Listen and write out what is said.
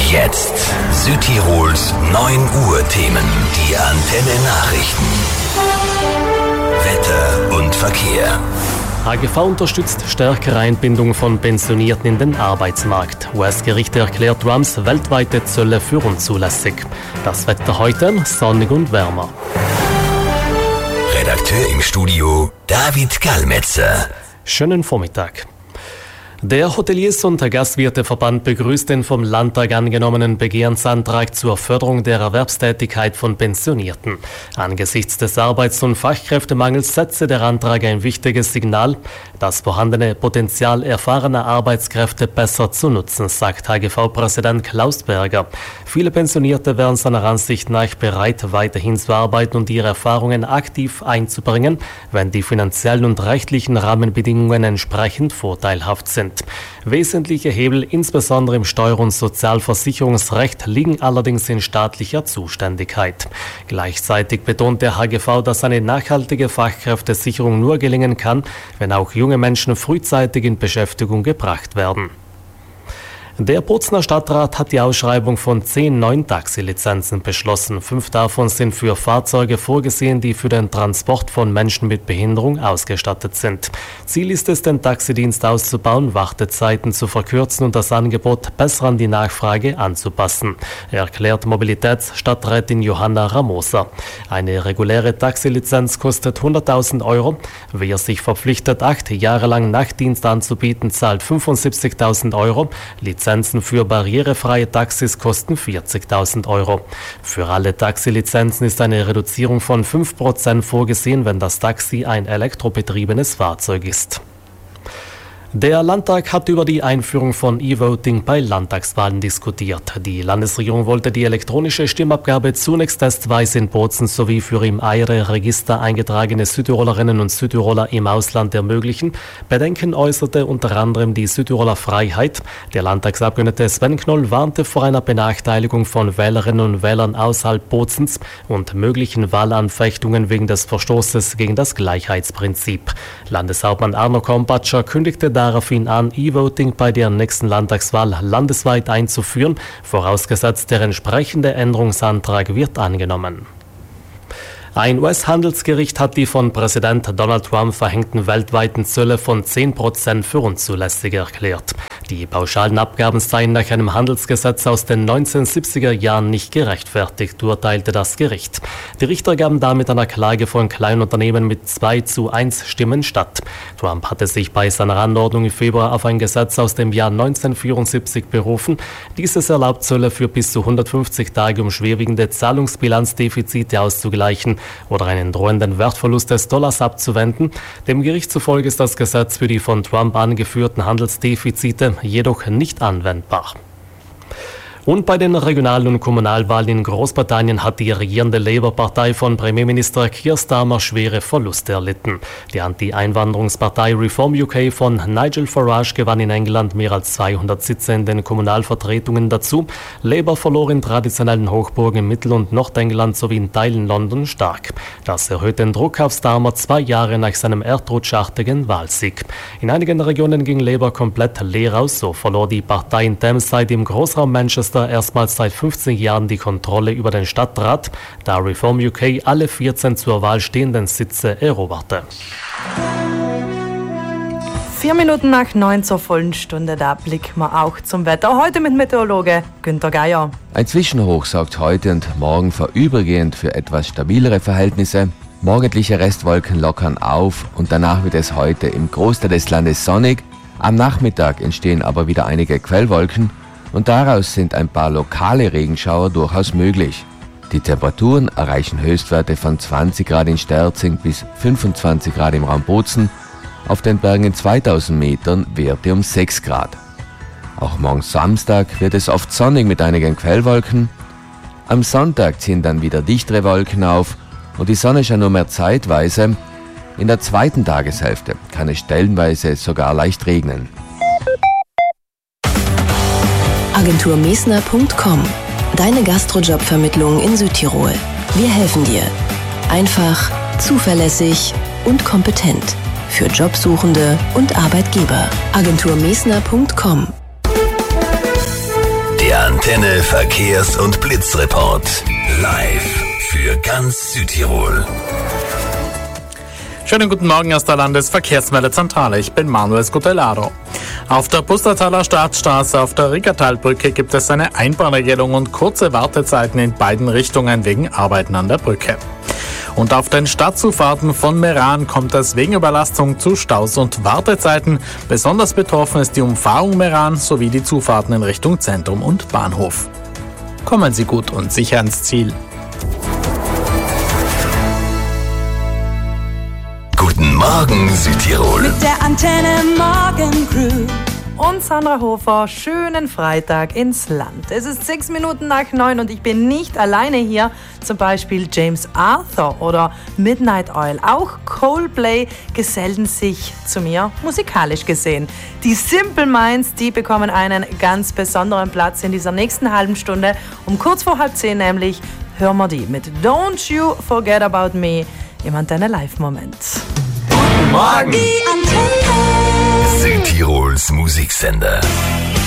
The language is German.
Jetzt Südtirols 9 Uhr Themen. Die Antenne Nachrichten. Wetter und Verkehr. AGV unterstützt stärkere Einbindung von Pensionierten in den Arbeitsmarkt. US-Gericht erklärt Trumps weltweite Zölle für unzulässig. Das Wetter heute sonnig und wärmer. Redakteur im Studio David Gallmetzer. Schönen Vormittag. Der Hoteliers- und Gastwirteverband begrüßt den vom Landtag angenommenen Begehrensantrag zur Förderung der Erwerbstätigkeit von Pensionierten. Angesichts des Arbeits- und Fachkräftemangels setze der Antrag ein wichtiges Signal, das vorhandene Potenzial erfahrener Arbeitskräfte besser zu nutzen, sagt HGV-Präsident Klaus Berger. Viele Pensionierte wären seiner Ansicht nach bereit, weiterhin zu arbeiten und ihre Erfahrungen aktiv einzubringen, wenn die finanziellen und rechtlichen Rahmenbedingungen entsprechend vorteilhaft sind. Wesentliche Hebel, insbesondere im Steuer- und Sozialversicherungsrecht, liegen allerdings in staatlicher Zuständigkeit. Gleichzeitig betont der HGV, dass eine nachhaltige Fachkräftesicherung nur gelingen kann, wenn auch junge Menschen frühzeitig in Beschäftigung gebracht werden. Der Bozner Stadtrat hat die Ausschreibung von 10 neuen Taxilizenzen beschlossen. 5 davon sind für Fahrzeuge vorgesehen, die für den Transport von Menschen mit Behinderung ausgestattet sind. Ziel ist es, den Taxidienst auszubauen, Wartezeiten zu verkürzen und das Angebot besser an die Nachfrage anzupassen, erklärt Mobilitätsstadträtin Johanna Ramosa. Eine reguläre Taxilizenz kostet 100.000 €. Wer sich verpflichtet, 8 Jahre lang Nachtdienst anzubieten, zahlt 75.000 €. Lizenzen für barrierefreie Taxis kosten 40.000 €. Für alle Taxilizenzen ist eine Reduzierung von 5% vorgesehen, wenn das Taxi ein elektrobetriebenes Fahrzeug ist. Der Landtag hat über die Einführung von E-Voting bei Landtagswahlen diskutiert. Die Landesregierung wollte die elektronische Stimmabgabe zunächst testweise in Bozen sowie für im EIRE-Register eingetragene Südtirolerinnen und Südtiroler im Ausland ermöglichen. Bedenken äußerte unter anderem die Südtiroler Freiheit. Der Landtagsabgeordnete Sven Knoll warnte vor einer Benachteiligung von Wählerinnen und Wählern außerhalb Bozens und möglichen Wahlanfechtungen wegen des Verstoßes gegen das Gleichheitsprinzip. Landeshauptmann Arno Kompatscher kündigte daraufhin an, E-Voting bei der nächsten Landtagswahl landesweit einzuführen, vorausgesetzt der entsprechende Änderungsantrag wird angenommen. Ein US-Handelsgericht hat die von Präsident Donald Trump verhängten weltweiten Zölle von 10% für unzulässig erklärt. Die pauschalen Abgaben seien nach einem Handelsgesetz aus den 1970er Jahren nicht gerechtfertigt, urteilte das Gericht. Die Richter gaben damit einer Klage von Kleinunternehmen mit 2:1 Stimmen statt. Trump hatte sich bei seiner Anordnung im Februar auf ein Gesetz aus dem Jahr 1974 berufen. Dieses erlaubt Zölle für bis zu 150 Tage, um schwerwiegende Zahlungsbilanzdefizite auszugleichen oder einen drohenden Wertverlust des Dollars abzuwenden. Dem Gericht zufolge ist das Gesetz für die von Trump angeführten Handelsdefizite jedoch nicht anwendbar. Und bei den Regional- und Kommunalwahlen in Großbritannien hat die regierende Labour-Partei von Premierminister Keir Starmer schwere Verluste erlitten. Die Anti-Einwanderungspartei Reform UK von Nigel Farage gewann in England mehr als 200 Sitze in den Kommunalvertretungen dazu. Labour verlor in traditionellen Hochburgen in Mittel- und Nordengland sowie in Teilen London stark. Das erhöht den Druck auf Starmer 2 Jahre nach seinem erdrutschartigen Wahlsieg. In einigen Regionen ging Labour komplett leer aus, so verlor die Partei in Thameside im Großraum Manchester erstmals seit 15 Jahren die Kontrolle über den Stadtrat, da Reform UK alle 14 zur Wahl stehenden Sitze eroberte. 4 Minuten nach 9 zur vollen Stunde, da blicken wir auch zum Wetter. Heute mit Meteorologe Günther Geier. Ein Zwischenhoch sorgt heute und morgen vorübergehend für etwas stabilere Verhältnisse. Morgendliche Restwolken lockern auf und danach wird es heute im Großteil des Landes sonnig. Am Nachmittag entstehen aber wieder einige Quellwolken und daraus sind ein paar lokale Regenschauer durchaus möglich. Die Temperaturen erreichen Höchstwerte von 20 Grad in Sterzing bis 25 Grad im Raum Bozen. Auf den Bergen in 2000 Metern Werte um 6 Grad. Auch morgen Samstag wird es oft sonnig mit einigen Quellwolken. Am Sonntag ziehen dann wieder dichtere Wolken auf und die Sonne scheint nur mehr zeitweise. In der zweiten Tageshälfte kann es stellenweise sogar leicht regnen. Agenturmesner.com. Deine Gastrojobvermittlung in Südtirol. Wir helfen dir. Einfach, zuverlässig und kompetent. Für Jobsuchende und Arbeitgeber. Agenturmesner.com. Der Antenne Antenne Verkehrs- und Blitzreport. Live für ganz Südtirol. Schönen guten Morgen aus der Landesverkehrsmeldezentrale. Ich bin Manuel Scutellaro. Auf der Pustertaler Staatsstraße auf der Riggertalbrücke gibt es eine Einbahnregelung und kurze Wartezeiten in beiden Richtungen wegen Arbeiten an der Brücke. Und auf den Stadtzufahrten von Meran kommt es wegen Überlastung zu Staus und Wartezeiten. Besonders betroffen ist die Umfahrung Meran sowie die Zufahrten in Richtung Zentrum und Bahnhof. Kommen Sie gut und sicher ans Ziel. Guten Morgen Südtirol. Mit der Antenne Morgencrew. Und Sandra Hofer, schönen Freitag ins Land. Es ist 6 Minuten nach 9 und ich bin nicht alleine hier. Zum Beispiel James Arthur oder Midnight Oil. Auch Coldplay gesellen sich zu mir, musikalisch gesehen. Die Simple Minds, die bekommen einen ganz besonderen Platz in dieser nächsten halben Stunde. Um kurz vor 9:30 nämlich hören wir die mit Don't You Forget About Me im Antenne Live-Moment. Guten Morgen. Die Antenne. Südtirols Musiksender.